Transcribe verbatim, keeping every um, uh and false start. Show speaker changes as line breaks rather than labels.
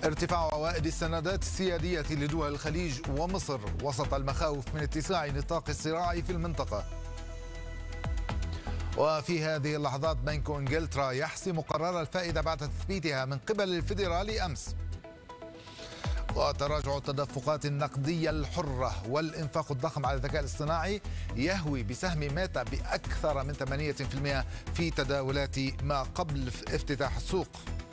ارتفاع عوائد السندات السيادية لدول الخليج ومصر وسط المخاوف من اتساع نطاق الصراع في المنطقة. وفي هذه اللحظات بنك إنجلترا يحسم قرار الفائدة بعد تثبيتها من قبل الفيدرالي أمس. وتراجع التدفقات النقدية الحرة والإنفاق الضخم على الذكاء الاصطناعي يهوي بسهم ميتا بأكثر من ثمانية بالمئة في تداولات ما قبل افتتاح السوق.